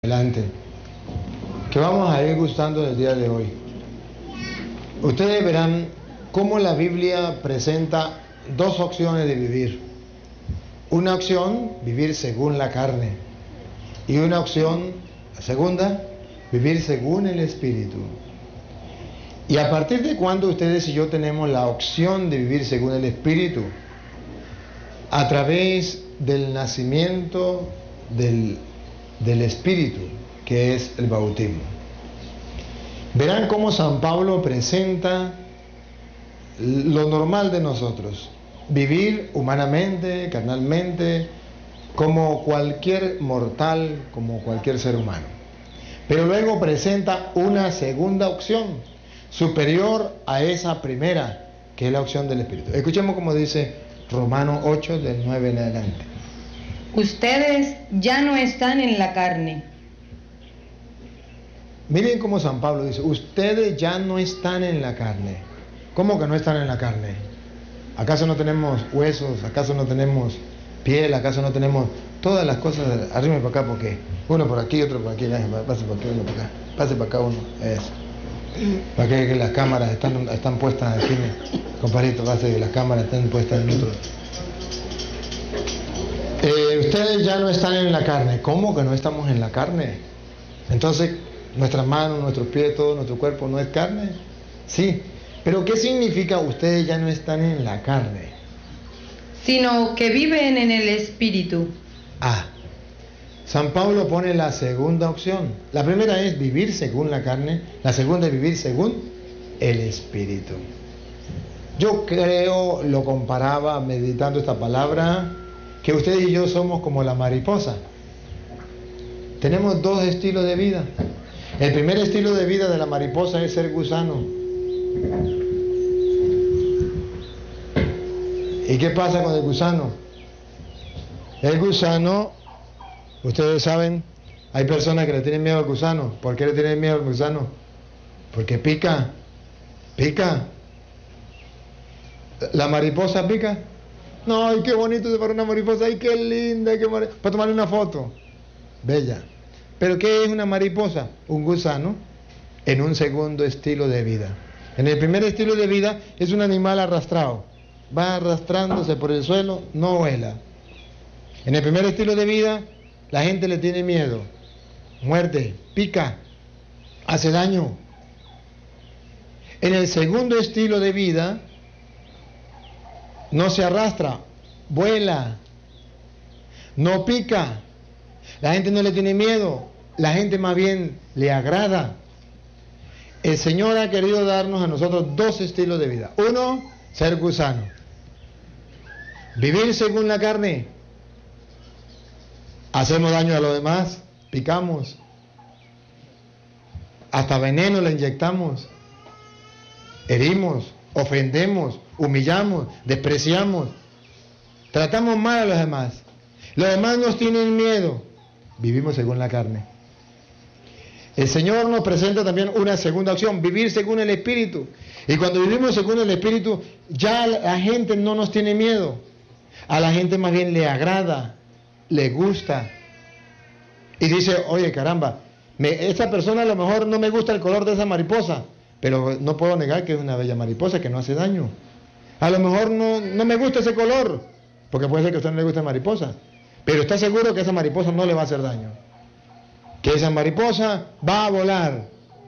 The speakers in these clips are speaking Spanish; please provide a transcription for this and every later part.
Adelante, que vamos a ir gustando el día de hoy. Ustedes verán cómo la Biblia presenta dos opciones de vivir. Una opción, vivir según la carne, y una opción, la segunda, vivir según el Espíritu. Y a partir de cuando ustedes y yo tenemos la opción de vivir según el Espíritu, a través del nacimiento del Espíritu, que es el bautismo. Verán cómo San Pablo presenta lo normal de nosotros, vivir humanamente, carnalmente, como cualquier mortal, como cualquier ser humano. Pero luego presenta una segunda opción, superior a esa primera, que es la opción del Espíritu. Escuchemos cómo dice Romanos 8, del 9 en adelante. Ustedes ya no están en la carne. Miren cómo San Pablo dice, ustedes ya no están en la carne. ¿Cómo que no están en la carne? ¿Acaso no tenemos huesos? ¿Acaso no tenemos piel? ¿Acaso no tenemos todas las cosas? Arriba y para acá, ¿por qué? Uno por aquí, otro por aquí, pase por aquí, uno por acá, pase para acá uno, eso. Para que las cámaras están puestas aquí, compadrito, pase que las cámaras están puestas en otro. Ustedes ya no están en la carne. ¿Cómo que no estamos en la carne? Entonces, nuestras manos, nuestros pies, todo nuestro cuerpo no es carne. Sí, pero ¿qué significa ustedes ya no están en la carne? Sino que viven en el Espíritu. San Pablo pone la segunda opción. La primera es vivir según la carne, la segunda es vivir según el Espíritu. Yo creo, lo comparaba meditando esta palabra, que ustedes y yo somos como la mariposa. Tenemos dos estilos de vida. El primer estilo de vida de la mariposa es ser gusano. ¿Y qué pasa con el gusano? El gusano, ustedes saben, hay personas que le tienen miedo al gusano. ¿Por qué le tienen miedo al gusano? Porque pica. Pica. ¿La mariposa pica? No, ay, qué bonito se para una mariposa, ay, qué linda, qué para tomarle una foto. Bella. ¿Pero qué es una mariposa? Un gusano en un segundo estilo de vida. En el primer estilo de vida es un animal arrastrado. Va arrastrándose por el suelo, no vuela. En el primer estilo de vida, la gente le tiene miedo. Muerde, pica, hace daño. En el segundo estilo de vida, no se arrastra, vuela, no pica, la gente no le tiene miedo, la gente más bien le agrada. El Señor ha querido darnos a nosotros dos estilos de vida. Uno, ser gusano, vivir según la carne, hacemos daño a los demás, picamos, hasta veneno le inyectamos, herimos, ofendemos, humillamos, despreciamos, tratamos mal a los demás. Los demás nos tienen miedo. Vivimos según la carne. El Señor nos presenta también una segunda opción, vivir según el Espíritu. Y cuando vivimos según el Espíritu, ya la gente no nos tiene miedo. A la gente más bien le agrada, le gusta. Y dice, oye, caramba, esa persona a lo mejor no me gusta el color de esa mariposa, pero no puedo negar que es una bella mariposa que no hace daño. A lo mejor no me gusta ese color, porque puede ser que a usted no le guste mariposa, pero está seguro que esa mariposa no le va a hacer daño, que esa mariposa va a volar.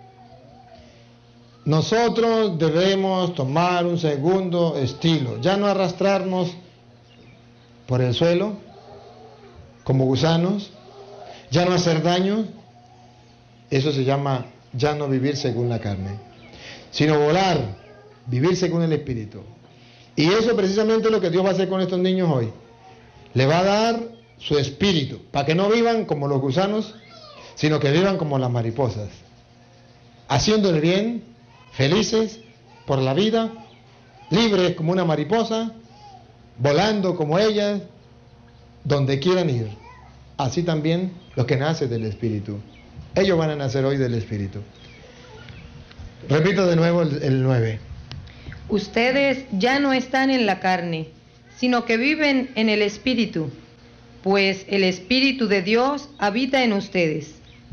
Nosotros debemos tomar un segundo estilo, ya no arrastrarnos por el suelo como gusanos, ya no hacer daño. Eso se llama ya no vivir según la carne, sino volar, vivir según el Espíritu. Y eso precisamente es lo que Dios va a hacer con estos niños hoy. Le va a dar su espíritu, para que no vivan como los gusanos, sino que vivan como las mariposas, haciendo el bien, felices por la vida, libres como una mariposa, volando como ellas, donde quieran ir. Así también los que nacen del Espíritu. Ellos van a nacer hoy del Espíritu. Repito de nuevo el 9. Ustedes ya no están en la carne, sino que viven en el Espíritu, pues el Espíritu de Dios habita en ustedes.